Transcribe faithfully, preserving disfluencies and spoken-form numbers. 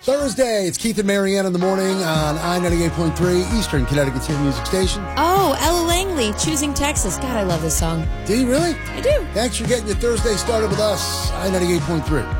Thursday. It's Keith and Marianne in the morning on I ninety-eight point three Eastern Connecticut's hit music station. Oh, Ella Langley, Choosing Texas. God, I love this song. Do you really? I do. Thanks for getting your Thursday started with us, I ninety-eight point three.